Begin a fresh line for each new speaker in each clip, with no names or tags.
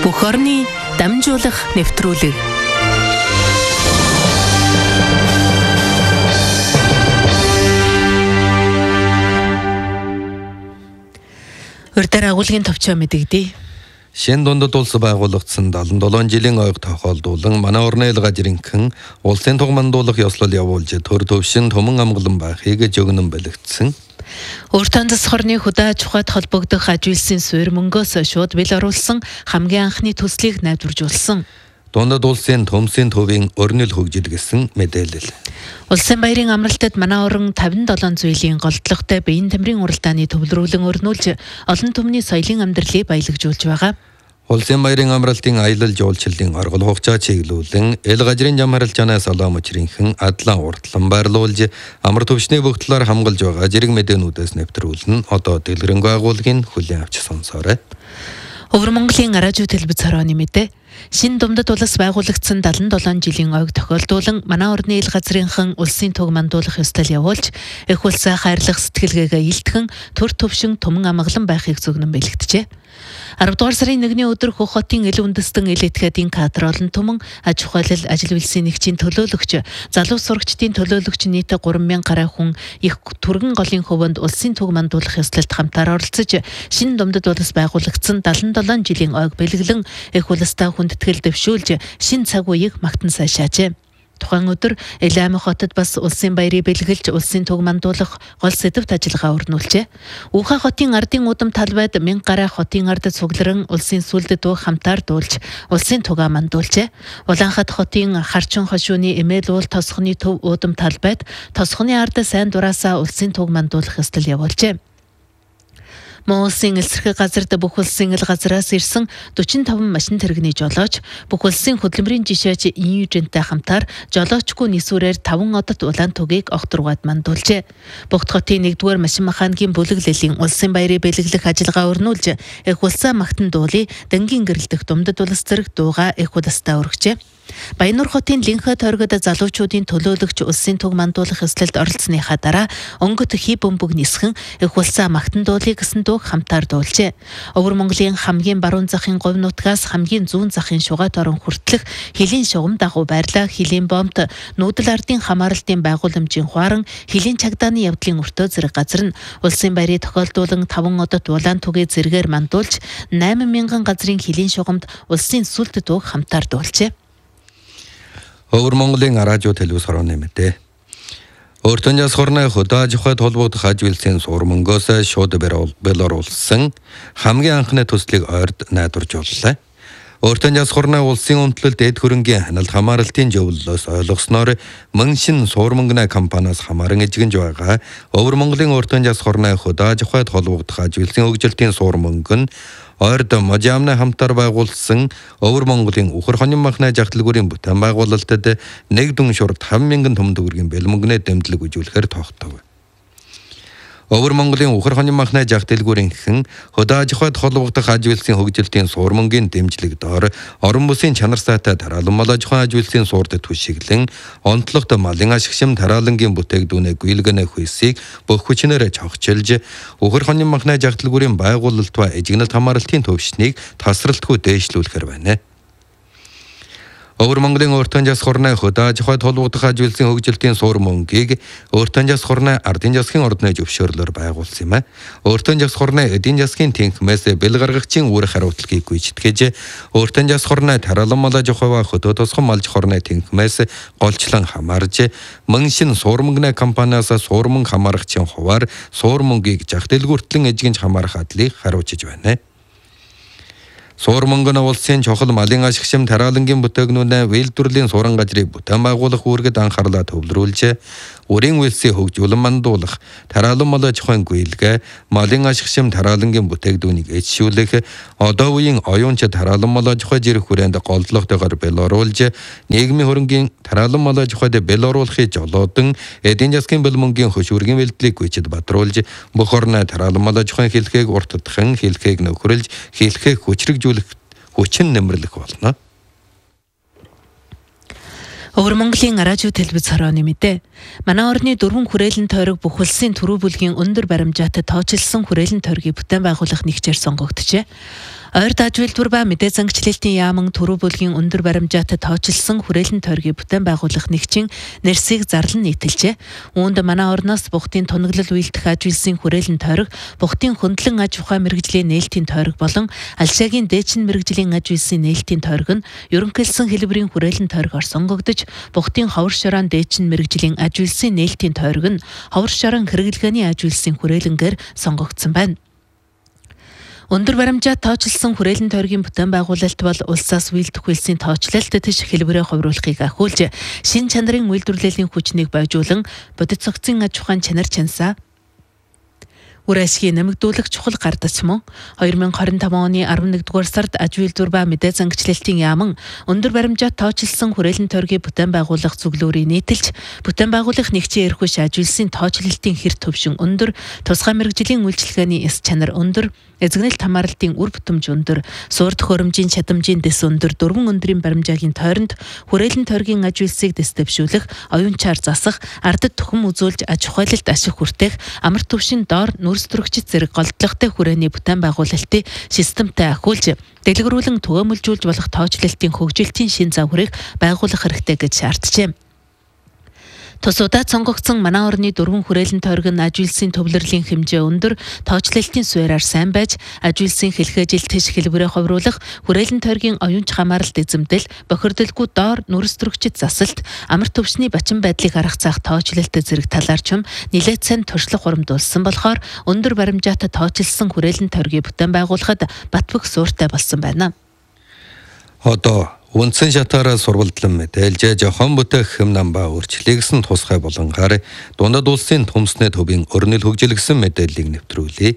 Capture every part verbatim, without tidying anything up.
Бүх орны дамжуулах нэвтрүүлэг. Урьдаар агуулгын товчоо мэдэгдээ.
Шин дундад улс байгуулагдсан даалан долоон жилийн ойг тохиолдуулан манай орны ил газрынхан улсын туг мандуулах ёслол явуулж төр төвшин төмөн амгалан байхыг жөгнөн бэлэгдсэн.
Өөртөө засхорны худаа чухад холбогдох ажилсын суурь мөнгөөс шууд бил оруулсан хамгийн анхны төслийг найдваржуулсан.
Дундад улсын төмсийн төвийн өрнөл хөгжил гэсэн мэдээлэл.
Улсын баярын амралтад манай орон тавин долоон зүйлийн голдлоготой биеийн тамирын уралдааны төвлөрүүлэн өрнүүлж олон түмний соёлын амьдралыг баялагжуулж байгаа.
Улсын баярын амралтын аялал жуулчлалын оргол хугацаа чиглүүлэн ил газрын зам харилцааны салам учрынхан адлан уртлан байрлуулж амар төвшний бүх талаар хамгаалж байгаа зэрэг мэдээнүүдээс нэвтрүүлэн одоо дэлгэрэнгүй агуулгын хүлээн авч сонсоорой.
Өвөр Монголын араажуу телевиз хорооны мэдээ. Шин дундад улс байгуулагдсан даалан долоон жилийн ойг тохиолдуулан манай орны ил газрынхан улсын туг мандуулах ёслол явуулж их улсаа хайрлах сэтгэлгээгээ илтгэн төр төвшин төмөн амгалан байхыг зөвгнөн бэлэгджээ. аравдугаар сарын нэгний өдөр Хөх хотын ил үндэстэн ил этгээдийн кадр олон түмэн аж ахуйлал ажил үйлсийн нэгжийн төлөөлөгч залуу сурагчдын төлөөлөгч нийт гурван мянга гаруй хүн их түргэн голын хөвөнд улсын туг мандуулах ёслолд хамтаар оролцож шин дундад улс байгуулагдсан даалан долоон жилийн ойг бэлэглэн их улстай хүндэтгэл дэвшүүлж шин цаг үеийг магтан сайшаажээ. Тухайн өдөр Илаамх хотод бас улсын баярыг бэлгэлж улсын туг мандуулах гол сэдвт ажиллагаа өрнүүлжээ. Ухаа хотын ардын удам талбайд мянга гаруй хотын ард цугларан улсын сүлдэд дуу хамтаар дуулж улсын тугаа мандуулжээ. Улаанхат хотын харчин хошууны эмээл уул тосхны төв удам талбайд тосхны ард сайн дураасаа улсын туг мандуулах ёслол явуулжээ. Монголын элсэрхэг газарт бүх улсын ил газраас ирсэн дөрвөн таван машин тэрэгний жолооч бүх улсын хөдөлмөрийн жишээч ин южэнтэй хамтаар жолоочгүй нисүрээр таван одод улаан тугийг огторгоод мандуулжээ. Богд хотын нэгдүгээр машин механикийн бүлэглэлийн улсын баярыг бэлэглэх ажиллагаа өрнүүлж их улсаа магтан дуулыг дангийн гэрэлдэх думдад улс зэрэг дууга их улстай өргөжээ. Баянур хотын Линхэ торгод залуучуудын төлөөлөгч улсын туг мандуулах ёслолд оролцсныхаа дараа онгот хий бөмбөг нисхэн их улсаа магтан дуулыг гэсэн дууг хамтаар дуулжээ. Өвөр Монголын хамгийн баруун захын говь нутгаас хамгийн зүүн захын шугат орон хүртэлх хилийн шугам дагуу байрлаа хилийн бомбт нүүдэл ардын хамааралтын байгууламжийн хуаран хилийн чагдааны явдлын өртөө зэрэг газар нь улсын баярыг тохиолдуулан таван одод улаан тугийг зэргээр мандуулж найман мянган газрын хилийн шугамд улсын сүлд дууг хамтаар дуулжээ.
Өвөр Монголын араажуу телевиз хорооны мэдээ. Өөртөө засхорны худаа жухад холбогдох аж үйлсийн суур мөнгөөс шууд бэл оруулсан хамгийн анхны төслийг ойрд найдваржууллаа. Өөртөө засхорны улсын өмтлөлд эд хөрөнгийн ханалт хамааралтын зөвлөлөөс ойлгосноор мөн шин суур мөнгөний компаниас хамааран эжигэнж байгаа Өвөр Монголын өөртөө засхорны худаа жухад холбогдох аж үйлсийн хөгжилтийн суур мөнгө нь ойрд можамны хамтар байгуулсан Өвөр Монголын Ухар хонин махны жагталгүүрийн бүтээн байгуулалтад нэг дүн шуурт таван мянган төм төгрөгийн бэлмөнгнээ дэмжлэг үзүүлэхээр тогтов. Өвөр Монголын Ухар хонин махны жагталгүүрийн хэн худаа жухад холбогдох аж үйлсийн хөгжилтийн суур мөнгөний дэмжлэг доор орон бүсийн чанар сайтай тараалан мал аж ахуйн аж үйлсийн суурд түшиглэн онцлогт малын ашигшим тараалангийн бүтээгдүүнээ гүйлгэнэ хүйсийг бүх хүчнээр чогчилж Ухар хонин махны жагталгүүрийн байгуулалт ба эжигнэлт хамааралтын төвшнийг тасралтгүй дээшлүүлэхээр байна. Өвөр Монголын өөртөө засхорны худаа жухад холбогдох аж үйлсийн хөгжилтийн суур мөнгийг өөртөө засхорны ардын засгийн ордны зөвшөөрлөөр байгуулсан юм а. Өөртөө засхорны эдийн засгийн тэнхмээс бэл гаргагчийн үүрэг хариуцлагыг гүйцэтгэж өөртөө засхорны тараалан мал аж ахуй ба хөдөө тосгон малж хорны тэнхмээс голчлон хамаарж мөн шин суур мөнгөний компаниас суур мөнгө хамаарагчийн хуваар суур мөнгийг жах дэлгүүртлэн эжигэнж хамаарах адлыг хариуцж байна. Суур мөнгөний улсын чухал малын ашигшим тараалангийн бүтээгнүүнээ вээлдвэрлэлийн суурин газрыг бүтээн байгуулах үүргэд анхаарлаа төвлөрүүлж үрийн үйлсийг хөгжүүлэн мандуулах, тараалан мал аж ахуйн гүйлгээ, малын ашигшим тараалангийн бүтээгдүүнийг эзшүүлэх, одоо үеийн оюунч тараалан мал аж ахуй зэрэг хүрээнд голдлоготойгоор бэл оруулж, нийгмийн хөрөнгийн тараалан мал аж ахуйд бэл оруулахыг жолоодан, эдийн засгийн бэлмөнгийн хөшүүргийн бэлтлийг гүйцэд бадруулж, бүх орны тараалан мал аж ахуйн хэлхээг уртдахын, хэлхээг нөхөрлж, хэлхээг хүчрэгжүүлэх хүчин нэмэрлэх болно.
Өвөр Монголын араажуу телевиз хорооны мэдээ. Манай орны дөрвөн хүрээлэн тойрог бүх улсын төрүү бүлгийн өндөр баримжаатай тоочилсан хүрээлэн тойргийг бүтээн байгуулах нэгчээр сонгогдчихэ. Ойрд аж үйлдвэр ба мэдээ зангичлалтын яаман төрөө бүлгийн өндөр баримжаатай тоочилсон хүрээлэн тойргийн бүтээн байгуулах нэгжийн нэрсийг зарлан нийтэлжээ. Үүнд манай орноос бухтын тунаглал үйлдэх аж үйлсийн хүрээлэн тойрог, бухтын хөндлөн аж ухаан мэргэжлийн нээлтийн тойрог болон Алшаагийн дээчин мэргэжлийн аж үйлсийн нээлтийн тойрог нь ерөнхийлсөн хэлбэрийн хүрээлэн тойрогоор сонгогдож, бухтын ховор шорон дээчин мэргэжлийн аж үйлсийн нээлтийн тойрог нь ховор шорон хэрэглэгээний аж үйлсийн хүрээлэнгээр сонгогдсон байна. Өндөр баримжаа тоочилсон хүрээлэн тойргийн бүтээн байгуулалт бол улсаас үйлдэх үйлсийн тоочлолт тийш хэлбэрээ хувируулахыг ахиулж, шин чанарын үйлдвэрлэлийн хүчнийг бойжуулан, бодит цогцын аж ухаан чанар чансаа үр ашгийг нэмэгдүүлэх чухал гардаж мөн хоёр мянга хорин таван оны арван нэгдүгээр сард аж үйлдвэр ба мэдээ зангичлалтын яаман өндөр баримжаа тоочилсон хүрээлэн тойргийн бүтээн байгуулах зөвлөөрийг нийтэлж, бүтээн байгуулах нэгжийн эрх хүч аж үйлсийн тоочлолтын хэр төвшин өндөр, тусгай мэргэжлийн үйлчилгээний эс чанар өндөр, эзэгнэлт хамааралтын үр бүтэмж өндөр, суурь төхөөрөмжийн чадамжийн дэс өндөр дөрвөн өндрийн баримжаагийн тойронд хүрээлэн тойргийн аж үйлсийг дэвшүүлэх, оюунчаар засах, ардад түхэм үзүүлж аж ахуйлалт ашиг хүртэх, амар түвшин доор нүрс төрөгчд зэрэг голдлоготой хүрээний бүтээн байгуулалтыг системтэй ахиулж, дэлгэрүүлэн түгээмэлжүүлж болох тоочлолтын хөгжилтийн шин загварыг байгуулах хэрэгтэй гэж шаарджээ. Тусуудаа сонгогдсон манай орны дөрвөн хүрээлэн тойрог нь аж үйлсийн төвлөрлийн хэмжээ өндөр, тоочлолтын суурьаар сайн байж, аж үйлсийн хэлхээжил тийш хэлбэрээ хувируулах, хүрээлэн тойргийн оюунч хамааралт эзэмдэл, бохирдолгүй доор нүрс төрөгчд засалт, амар төвшний бачин байдлыг арга заах тоочлолт зэрэг талаар ч юм нэлээд сайн туршлага хуримдуулсан болохоор өндөр баримжаатай тоочилсон хүрээлэн тойргийн бүтээн байгуулахад батбөх суурьтай болсон байна.
Одоо үндсэн шатаараа сурвалдлан мэдээлж жохон бүтээх хэм намба өөрчлөгсөн тусгай болонгаар дундад улсын төмснэ төвийн өрнөл хөгжилгсөн мэдээллийг нэвтрүүлээ.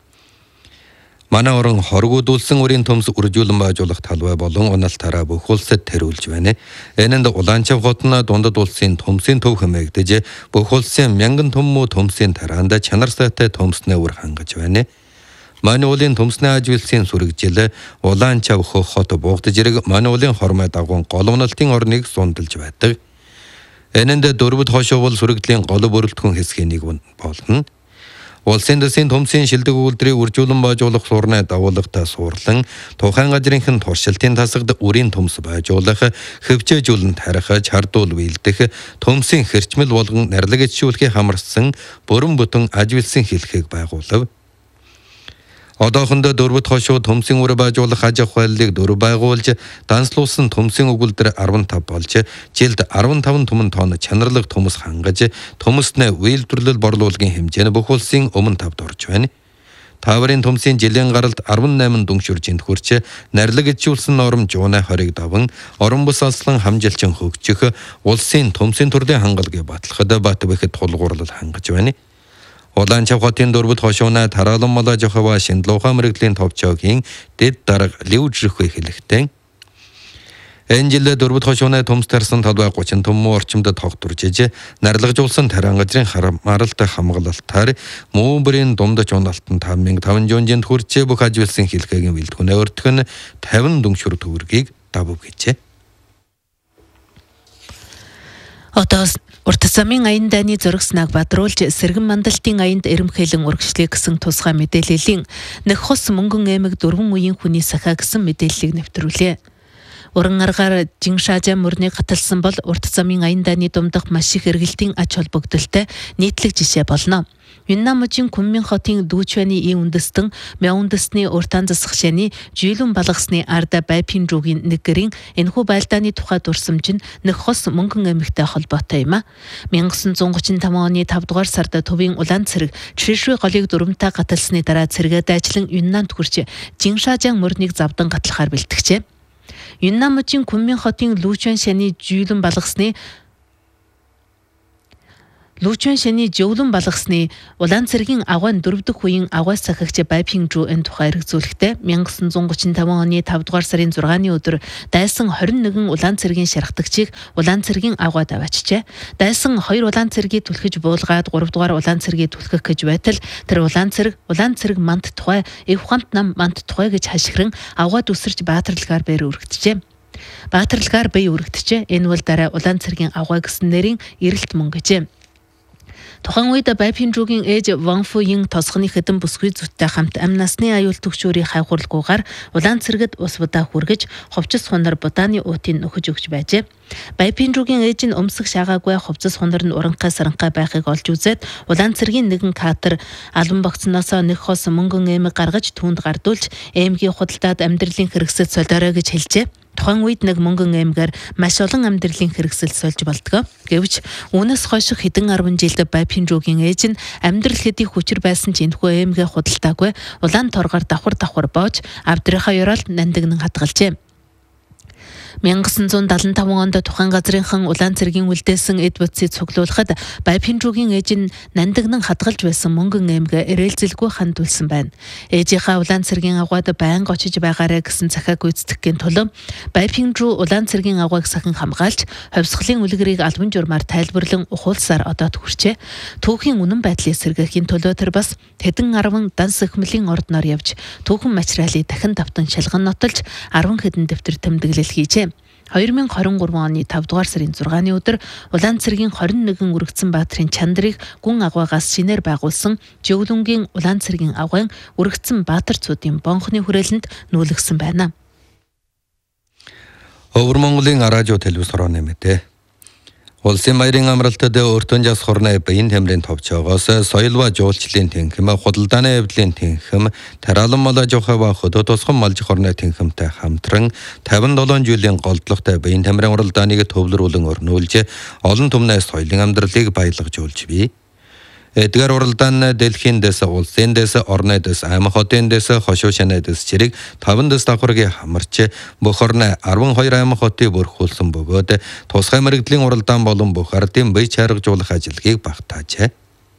Манай орон хоргуудулсан үрийн төмс үржүүлэн баажуулах талбай болон уналтаараа бүх улсад тэрүүлж байна. Энэнд Улаанчав хотно дундад улсын төмсийн төв хэмээгдэж, бүх улсын мянган төммө төмсийн тараанда чанар сайтай төмснэ үр хангаж байна. Манай улсын төмснэ аж үйлсийн сүрэгжил Улаанчав хот буугдаж ирэг манай улсын хормой дагуун голомнолтын орныг сундалж байдаг. Энэнд дөрвөд хошоовол сүрэгдлийн гол бүрэлдэхүүн хэсгийн нэг болно. Улсын дэсийн төмсийн шилдэг үйлдвэрийг үржүүлэн баажуулах суурнаа дагуулгатаа суурлан, тухайн газрынхын туршилтын тасагд үрийн төмс баажуулах, хөвчөөжүүлэн тарих, чардуул биелдэх, төмсийн хэрчмэл болгон нарилаг ичүүлэхийг хамарсан бүрэн бүтэн аж үйлсийн хэлхийг байгуулав. Одоохондоо дөрвөд хошуу төмсийн үр баажуулах аж ахуйлыг дөрв байгуулж, данслуулсан төмсийн өгүүлбэр арван тав болж, жилд арван таван түмэн тонн чанарлаг төмс хангаж, төмснэ үйлдвэрлэл борлуулгын хэмжээний бүх улсын өмнө тавд орж байна. Таврын төмсийн жилийн гаралд арван найман дүншүржинд хүрч, нарилаг ичүүлсэн норм жуунай хориг даван, орон бус алслан хамжилчин хөгжих, улсын төмсийн төрлийн хангалгыг батлахад бат бэхэд тулгуурлал хангаж байна. Улаанчав хотын дөрвөд хошууна тараалан мала жохова шиндлуухан мэрэгдлийн товчоогийн дэд дарга ливжрөхүй хэлэхтэн. Энэ жил дөрвөд хошууна төмс тарсан талбай гучин төммө орчимд тогтворж иж, нарилгажуулсан тариан газрын хамгаалалт хамгаалалтаар мөөнбөрийн дундаж уналтан таван мянга таван жунжинд хүрч бүх аж үйлсийн хэлхээгийн бэлтгэнээ өртөх нь тавин дүншүр төгрөгийг давв гэжээ.
Одоо урт замын аян дайны зурагснаг бадруулж сэргэн мандалтын аянд эрэмхээлэн урагшлыг гэсэн тусгай мэдээллийн нэг хос мөнгөн эмэг дөрвөн үеийн хүний сахаа гэсэн мэдээллийг нэвтрүүлээ. Уран аргаар жиншаажаа мөрний гаталсан бол урт замын аян дайны думдах маш их эргэлтийн ач холбогдолтой нийтлэг жишээ болно. Юннам мужийн Күнмин хотын дүүчвэний ий үндэстэн мяундэсний уртан засах шаны жийлэн балгасны арда байпин руугийн нэгэрийн энэхүү байлдааны тухай дурсамж нь нэг хос мөнгөн эмэгтэй холбоотой юм а. 천구 гуравтав оны тавд дугаар сард төвийн улаан цэрэг Чишвэ голыг дөрвөнтэй гаталсны дараа цэрэгээ дайчлан Юннамд хүрч Жиншаажаан мөрнийг завдан гатлахаар бэлтгэжээ. Юннам мужийн Күнмин хотын Лүүчвэн шаны жийлэн балгасны Лүүчвэн шаны жөвлөн балгасны улаан цэргийн агуайн дөрөв дэх үеийн агуай сахигч Байпин руу энэ тухай хэрэгжүүлэхдээ 천구 гуравтав оны тавд дугаар сарын зургааны өдөр дайсан хорин нэгэн улаан цэргийн шархдагчийг улаан цэргийн агуайд аваачжээ. Дайсан хоёр улаан цэргийг түлхэж буулгаад гурав дугаар улаан цэргийг түлхэх гэж байтал тэр улаан цэрэг улаан цэрэг мант тухай эв ухаант нам мант тухай гэж хашгиран агуайд үсэрч баатарлагаар бээр өргөдөжээ. Баатарлагаар бие өргөдөжээ. Энэ бол дараа улаан цэргийн агуай гэсэн нэрийн эрэлт мөн гэжээ. Тухайн үед Байпинжуугийн ээж Ван Фуйин тосгоны хэдэн бүсгүй зүттэй хамт амь насны аюул төгшөөрийн хайхурлгуугаар улаан цэргэд ус будаа хүргэж ховчс хунар будааны уутыг нөхөж өгч байжээ. Байпинжуугийн ээж нь өмсөх шаагаагүй ховцос хунар нь уранхай саранхай байхыг олж үзээд улаан цэргийн нэгэн катер албан богцноос нэг хос мөнгөн эмэг гаргаж түүнд гардуулж эмгийн худалдаад амьдралын хэрэгсэл солиорой гэж хэлжээ. Тухайн үед нэг мөнгөн эмгээр маш олон амьдралын хэрэгсэл сольж болдгоо. Гэвч үүнээс хойш хэдэн арван жилд Байпинжуугийн ээж нь амьдрал хэдий хүчээр байсан ч энэхүү эмгээ худалдаагүй улаан торгоор давхар давхар боож авдрахаа ёроолд нандинг хатгалжээ. мянга санаа седемдесет и пять онд тухайн газрынхан улаан цэргийн үлдээсэн эд бодисыг цуглуулахад Байпинжуугийн ээж нь нандинг хатгалж байсан мөнгөн эмгээ эрээлзэлгүй хандуулсан байна. Ээжийнхаа улаан цэргийн агуйд байнга очиж байгаарэ гэсэн захиаг гүйцэтгэхийн тулд Байпинжуу улаан цэргийн агуйг сахин хамгаалж ховсголын үлгэрийг албан журмаар тайлбарлан ухуулсаар одоод хүрчээ. Түүхийн үнэн байдлыг сэргээхийн төлөө тэр бас хэдэн арван данс эхмэлийн ордноор явж түүхэн материалыг дахин давтан шалган нотолж арван хэдэн дэвтэр тэмдэглэл хийжээ. две тысячи двадцать три оны пятого дугаар сарын зургааны өдөр улаан цэргийн двадцать один үргэцэн баатрын чандрыг гүн агуйгаас шинээр байгуулсан Жөвлөнгийн улаан цэргийн агуйн үргэцэн баатар цуудын бонхны хүрээлэнд нүүлгсэн байна.
Өвөр Монголын радио телевиз хорооны мэдээ. Улсын баярын амралтад өртөн жас хорны баян тамирын товчоогоос соёл ба жуулчлалын тэнхэм, худалдааны явдлын тэнхэм, тараалан мал аж ахуй ба хөдөө тусган малж хорны тэнхэмтэй хамтран пятьдесят семь жилийн голдлоготой баян тамирын уралдааныг төвлөрүүлэн өрнүүлж олон түмний соёлын амьдралыг баялагжуулж бий. Эдгээр уралдаан Дэлхийн дэс, улсын дэс, орны дэс, аймаг хотын дэс, хошуу шанай дэс чирэг таван дэс давхарыг хамарч бүх орны арван хоёр аймаг хотыг бүрхүүлсэн бөгөөд тусгай мэргэдлийн уралдаан болон бүх ардын бие чаргажуулах ажиллагийг багтаажээ.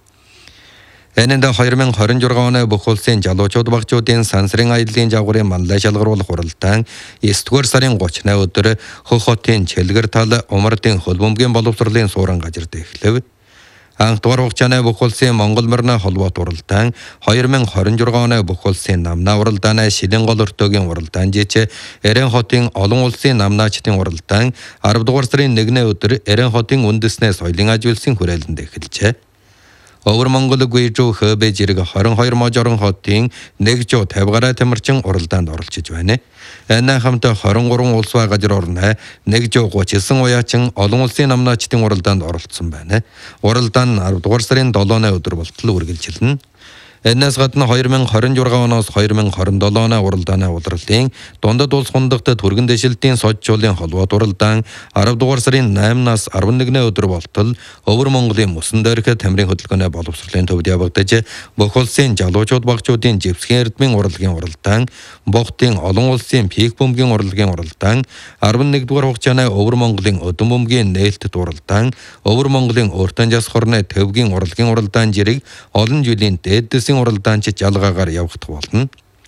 Энэнд две тысячи двадцать шесть оны бүх улсын жалуучууд багчуудын сансрын аяллаа жагварын манлай шалгаруулах уралдаан девять дугаар сарын тридцать өдөр Хөх хотын Чэлгэр тал Умардын хөлбөмбөгийн боловсролын суурин газарт эхлэв. Анхдугаар хугацааны бүх улсын Монгол морины холбоот уралдаан две тысячи двадцать шесть оны бүх улсын намнаа уралдааны Шилэн гол өртөөгийн уралдаан жийч Эрен хотын олон улсын намнаачдын уралдаан десет дугаар сарын нэгний өдөр Эрен хотын үндэснээ соёлын ажуулсан хүрээлэнд эхэлжээ. Өвөр Монгол Гүйжүү Хөбэ зэрэг двадцать two можорон хотын нэг жоо пятьдесят гаруй тамирчин уралдаанд оролцож байна. Энэ хамт двадцать three улс ба газар орны нэг жоо тридцать нine уяачин олон улсын намнаачдын уралдаанд оролцсон байна. Уралдаан десет дугаар сарын seven-ны өдөр болтол үргэлжилнэ. Энэс гадна две тысячи двадцать шесть оноос две тысячи двадцать seven оны уралдааны удирдлын дундад улс хундагт түргэн дэшилтийн содчуулын холбоот уралдаан десет дугаар сарын eight-наас eleven-ны өдөр болтол Өвөр Монголын мөсөн дээрх тамирын хөдөлгөөний боловсролын төвд явагдаж бүх улсын жалуучууд багчуудын живсгийн эрдмийн урлагийн уралдаан, Бохтын олон улсын пик бөмбөгийн урлагийн уралдаан, eleven дугаар хугацааны Өвөр Монголын өдөн бөмбөгийн нээлтт уралдаан, Өвөр Монголын өртөн жас хорны төвгийн урлагийн уралдаан зэрэг олон жилийн дээдс уралдаанч жалгаагаар явагдах болно.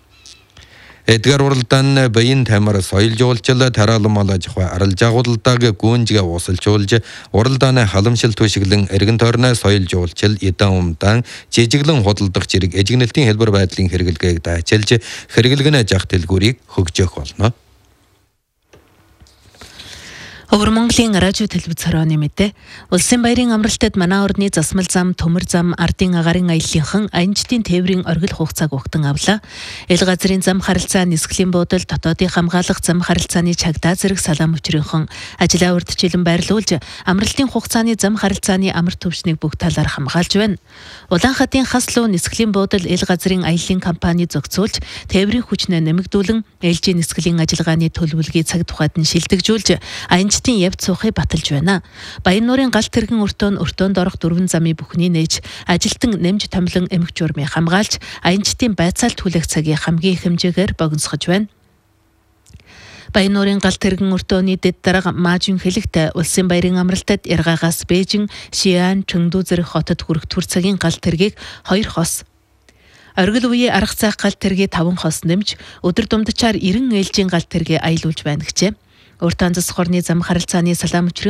Эдгээр уралдаан баян тамир, соёл жуулчлал, тараалан мал аж ахуй, арилж агуулдаг гүнжгээ уусалжуулж, уралдааны халамжил түшиглэн эргэн тойрны соёл жуулчил, эдэн умдаан, жижиглэн худалдах зэрэг эжигнэлтийн хэлбэр байдлын хэрэглэгийг дайчилж, хэрэглэгнэ жах дэлгүүрийг хөгжөөх болно.
Өвөр Монголын радио телевиз хорооны мэдээ. Улсын баярын амралтад манай орны засмал зам, төмөр зам, ардын агарын аяллынхан аянчдын тээврийн оргил хугацааг угтан авлаа. Эл газрын зам харилцаа, нисгэлийн буудал, дотоодын хамгаалах зам харилцааны чагдаа зэрэг салаам өчрийнхэн ажлаа урьдчилан байрлуулж, амралтын хугацааны зам харилцааны амар төвчнийг бүх талаар хамгаалж байна. Улаанхадын хаслуу нисгэлийн буудал эл газрын аяллын компани зохицуулж, тээврийн хүчнээ нэмэгдүүлэн, ээлжийн нисгэлийн ажиллагааны төлөвлөгөөийг цаг тухайд нь шилдэгжүүлж, аянчдын явц суухыг баталж байна. Баян нуурын галт тэргэн өртөө нь өртөөнд орох дөрвөн замын бүхний нээж, ажилтан нэмж томлон эмх журмыг хамгаалж, аянчдын байцаалт хүлээх цагийг хамгийн их хэмжээгээр богиносгож байна. Баян нуурын галт тэргэн өртөөний дэд дарга Маажин хэлэгт улсын баярын амралтад Яргаагаас Бээжин, Шиан, Чөндүү зэрэг хотод хүрэх түр цагийн галт тэргийг хоёр хос, оргил үеийн арга цайх галт тэргийг таван хос нэмж, өдөр думдчаар ninety ээлжийн галт тэргийг аялуулж байна гэжээ. Уртан засах орны зам харилцааны салаам